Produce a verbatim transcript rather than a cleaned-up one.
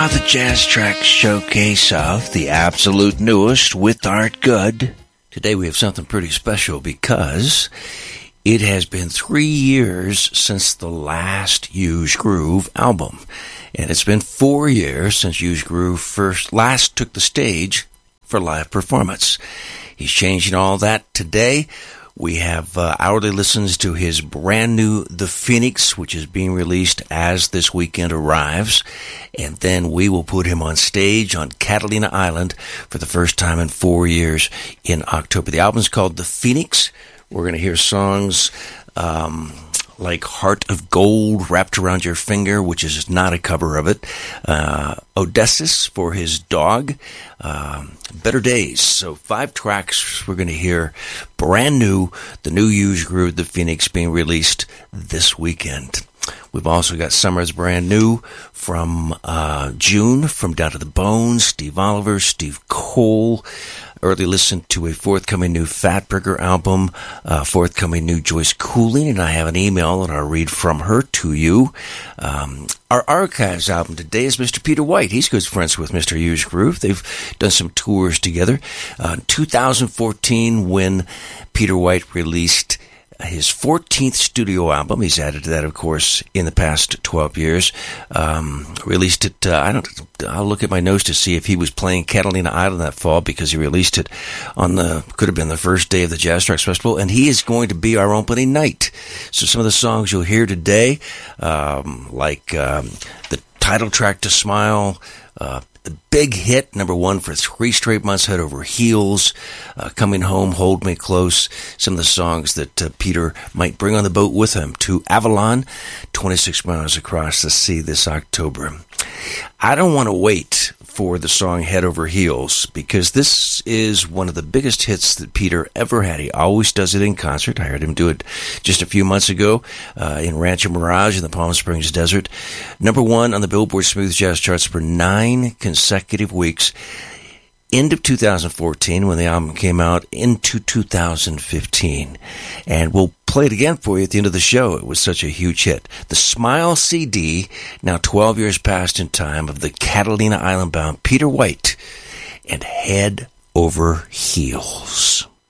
the Jazz Track showcase of the absolute newest with Art Good. Today we have something pretty special because it has been three years since the last Huge Groove album. And it's been four years since Huge Groove first last took the stage for live performance. He's changing all that today. We have uh, hourly listens to his brand new The Phoenix, which is being released as this weekend arrives. And then we will put him on stage on Catalina Island for the first time in four years in October. The album's called The Phoenix. We're going to hear songs um, like Heart of Gold, Wrapped Around Your Finger, which is not a cover of it. Uh, Odysseus for his dog. Um, Better Days. So five tracks we're going to hear brand new. The new Huge Groove, The Phoenix, being released this weekend. We've also got Summer's brand new from uh, June, from Down to the Bones, Steve Oliver, Steve Cole. Early listen to a forthcoming new Fatburger album, uh, forthcoming new Joyce Cooling, and I have an email that I'll read from her to you. Um, our Archives album today is Mister Peter White. He's good friends with Mister Huge Groove. They've done some tours together. Uh, two thousand fourteen, when Peter White released his fourteenth studio album. He's added to that, of course, in the past twelve years. Um, released it, uh, I don't, I'll look at my notes to see if he was playing Catalina Island that fall, because he released it on the, could have been the first day of the Jazz Tracks Festival, and he is going to be our opening night. So some of the songs you'll hear today, um, like um, the title track to Smile, uh, the big hit, number one for three straight months, Head Over Heels, uh, Coming Home, Hold Me Close, some of the songs that uh, Peter might bring on the boat with him to Avalon, twenty-six miles across the sea this October. I don't want to wait for the song Head Over Heels, because this is one of the biggest hits that Peter ever had. He always does it in concert. I heard him do it just a few months ago uh, in Rancho Mirage in the Palm Springs Desert. Number one on the Billboard Smooth Jazz charts for nine consecutive weeks. End of two thousand fourteen, when the album came out, into two thousand fifteen. And we'll play it again for you at the end of the show. It was such a huge hit. The Smile C D, now twelve years past in time, of the Catalina Island bound Peter White, and Head Over Heels.